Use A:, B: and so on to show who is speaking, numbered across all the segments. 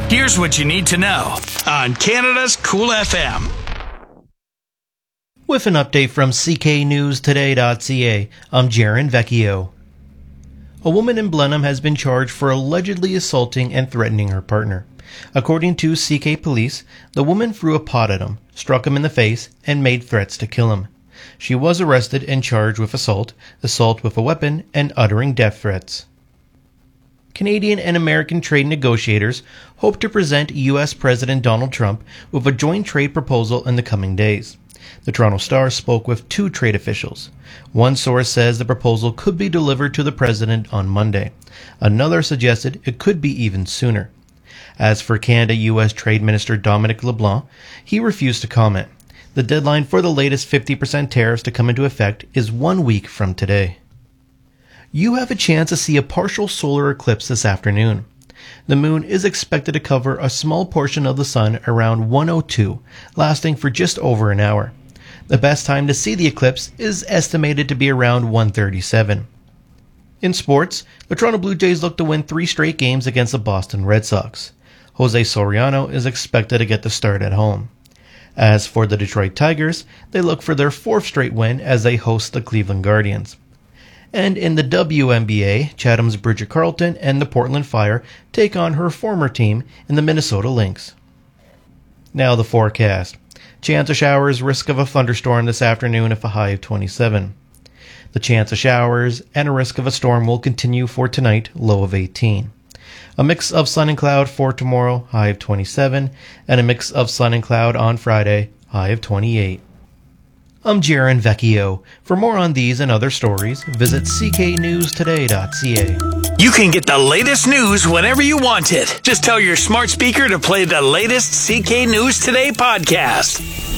A: Here's what you need to know on Canada's Cool FM.
B: With an update from cknewstoday.ca, I'm Jaron Vecchio. A woman in Blenheim has been charged for allegedly assaulting and threatening her partner. According to CK Police, the woman threw a pot at him, struck him in the face, and made threats to kill him. She was arrested and charged with assault with a weapon, and uttering death threats. Canadian and American trade negotiators hope to present U.S. President Donald Trump with a joint trade proposal in the coming days. The Toronto Star spoke with two trade officials. One source says the proposal could be delivered to the president on Monday. Another suggested it could be even sooner. As for Canada-U.S. Trade Minister Dominic LeBlanc, he refused to comment. The deadline for the latest 50% tariffs to come into effect is 1 week from today. You have a chance to see a partial solar eclipse this afternoon. The moon is expected to cover a small portion of the sun around 1:02, lasting for just over an hour. The best time to see the eclipse is estimated to be around 1:37. In sports, the Toronto Blue Jays look to win 3 straight games against the Boston Red Sox. Jose Soriano is expected to get the start at home. As for the Detroit Tigers, they look for their 4th straight win as they host the Cleveland Guardians. And in the WNBA, Chatham's Bridget Carleton and the Portland Fire take on her former team in the Minnesota Lynx. Now the forecast. Chance of showers, risk of a thunderstorm this afternoon with a high of 27. The chance of showers and a risk of a storm will continue for tonight, low of 18. A mix of sun and cloud for tomorrow, high of 27, and a mix of sun and cloud on Friday, high of 28. I'm Jaron Vecchio. For more on these and other stories, visit cknewstoday.ca.
A: You can get the latest news whenever you want it. Just tell your smart speaker to play the latest CK News Today podcast.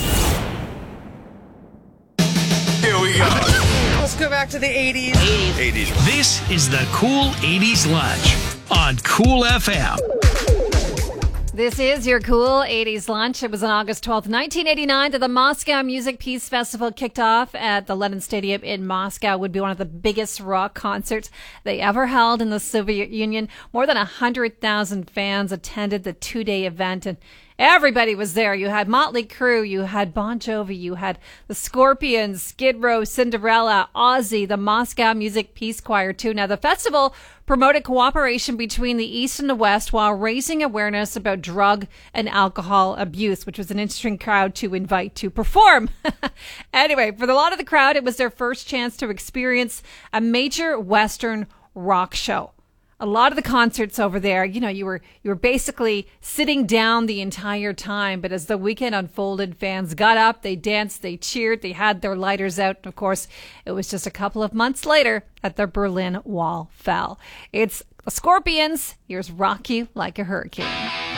A: Here we go.
C: Let's go back to the 80s.
A: 80s. This is the Cool 80s Lunch on Cool FM.
D: This is your Cool 80s Lunch. It was on August 12th, 1989 that the Moscow Music Peace Festival kicked off at the Lenin Stadium in Moscow. It would be one of the biggest rock concerts they ever held in the Soviet Union. More than 100,000 fans attended the 2-day event, and everybody was there. You had Motley Crue, you had Bon Jovi, you had the Scorpions, Skid Row, Cinderella, Ozzy, the Moscow Music Peace Choir too. Now, the festival promoted cooperation between the East and the West while raising awareness about drug and alcohol abuse, which was an interesting crowd to invite to perform. Anyway, for a lot of the crowd, it was their first chance to experience a major Western rock show. A lot of the concerts over there, you were basically sitting down the entire time. But as the weekend unfolded, fans got up, they danced, they cheered, they had their lighters out. And of course, it was just a couple of months later that the Berlin Wall fell. It's the Scorpions. Here's Rock You Like a Hurricane.